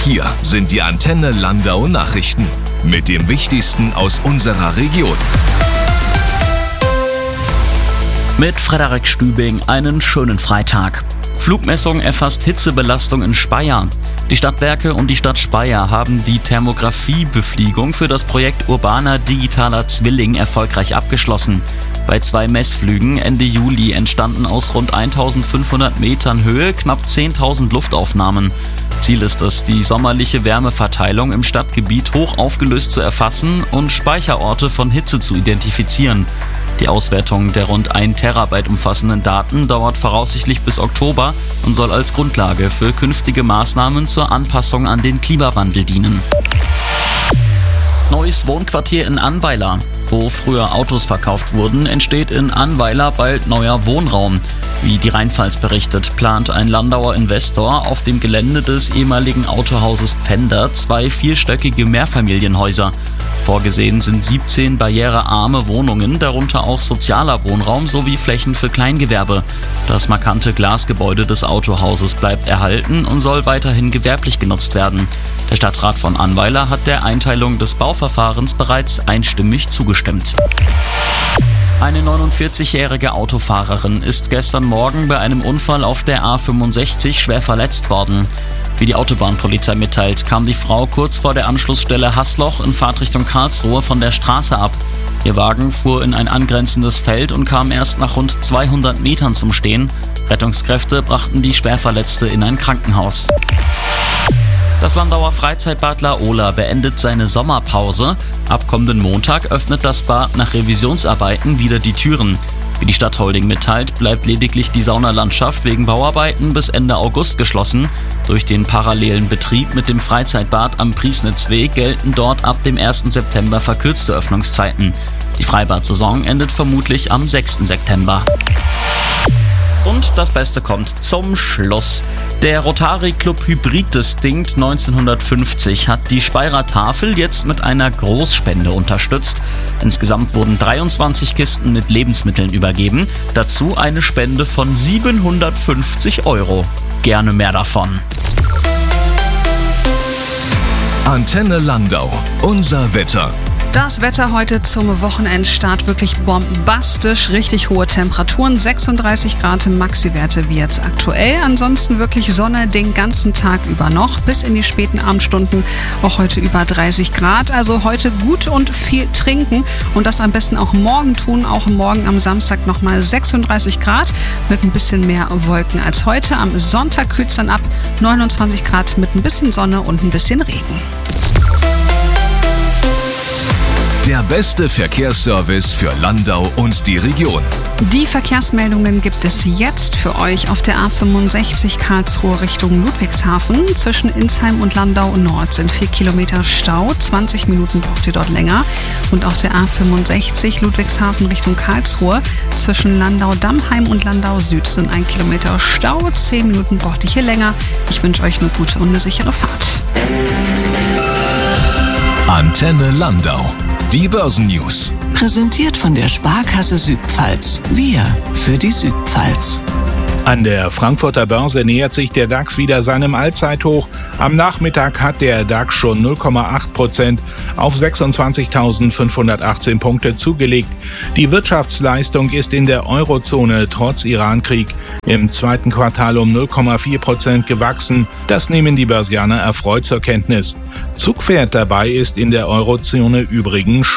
Hier sind die Antenne Landau Nachrichten mit dem Wichtigsten aus unserer Region. Mit Frederik Stübing einen schönen Freitag. Flugmessung erfasst Hitzebelastung in Speyer. Die Stadtwerke und die Stadt Speyer haben die Thermografiebefliegung für das Projekt Urbaner Digitaler Zwilling erfolgreich abgeschlossen. Bei 2 Messflügen Ende Juli entstanden aus rund 1500 Metern Höhe knapp 10.000 Luftaufnahmen. Ziel ist es, die sommerliche Wärmeverteilung im Stadtgebiet hoch aufgelöst zu erfassen und Speicherorte von Hitze zu identifizieren. Die Auswertung der rund 1 Terabyte umfassenden Daten dauert voraussichtlich bis Oktober und soll als Grundlage für künftige Maßnahmen zur Anpassung an den Klimawandel dienen. Neues Wohnquartier in Annweiler. Wo früher Autos verkauft wurden, entsteht in Annweiler bald neuer Wohnraum. Wie die Rheinpfalz berichtet, plant ein Landauer Investor auf dem Gelände des ehemaligen Autohauses Pfänder 2 vierstöckige Mehrfamilienhäuser. Vorgesehen sind 17 barrierearme Wohnungen, darunter auch sozialer Wohnraum sowie Flächen für Kleingewerbe. Das markante Glasgebäude des Autohauses bleibt erhalten und soll weiterhin gewerblich genutzt werden. Der Stadtrat von Annweiler hat der Einteilung des Bauverfahrens bereits einstimmig zugestimmt. Eine 49-jährige Autofahrerin ist gestern Morgen bei einem Unfall auf der A65 schwer verletzt worden. Wie die Autobahnpolizei mitteilt, kam die Frau kurz vor der Anschlussstelle Haßloch in Fahrtrichtung Karlsruhe von der Straße ab. Ihr Wagen fuhr in ein angrenzendes Feld und kam erst nach rund 200 Metern zum Stehen. Rettungskräfte brachten die Schwerverletzte in ein Krankenhaus. Das Landauer Freizeitbad La Ola beendet seine Sommerpause. Ab kommenden Montag öffnet das Bad nach Revisionsarbeiten wieder die Türen. Wie die Stadtholding mitteilt, bleibt lediglich die Saunalandschaft wegen Bauarbeiten bis Ende August geschlossen. Durch den parallelen Betrieb mit dem Freizeitbad am Priesnitzweg gelten dort ab dem 1. September verkürzte Öffnungszeiten. Die Freibad-Saison endet vermutlich am 6. September. Und das Beste kommt zum Schluss. Der Rotary Club Hybrid Distinct 1950 hat die Speyerer Tafel jetzt mit einer Großspende unterstützt. Insgesamt wurden 23 Kisten mit Lebensmitteln übergeben. Dazu eine Spende von 750 €. Gerne mehr davon. Antenne Landau, unser Wetter. Das Wetter heute zum Wochenendstart wirklich bombastisch, richtig hohe Temperaturen, 36 Grad Maxi-Werte wie jetzt aktuell. Ansonsten wirklich Sonne den ganzen Tag über noch, bis in die späten Abendstunden auch heute über 30 Grad. Also heute gut und viel trinken und das am besten auch morgen tun. Auch morgen am Samstag nochmal 36 Grad mit ein bisschen mehr Wolken als heute. Am Sonntag kühlt es dann ab 29 Grad mit ein bisschen Sonne und ein bisschen Regen. Der beste Verkehrsservice für Landau und die Region. Die Verkehrsmeldungen gibt es jetzt für euch auf der A65 Karlsruhe Richtung Ludwigshafen. Zwischen Insheim und Landau Nord sind 4 Kilometer Stau, 20 Minuten braucht ihr dort länger. Und auf der A65 Ludwigshafen Richtung Karlsruhe zwischen Landau-Dammheim und Landau Süd sind 1 Kilometer Stau, 10 Minuten braucht ihr hier länger. Ich wünsche euch eine gute und eine sichere Fahrt. Antenne Landau. Die Börsennews. Präsentiert von der Sparkasse Südpfalz. Wir für die Südpfalz. An der Frankfurter Börse nähert sich der DAX wieder seinem Allzeithoch. Am Nachmittag hat der DAX schon 0,8% auf 26.518 Punkte zugelegt. Die Wirtschaftsleistung ist in der Eurozone trotz Irankrieg im zweiten Quartal um 0,4% gewachsen. Das nehmen die Börsianer erfreut zur Kenntnis. Zugpferd dabei ist in der Eurozone übrigens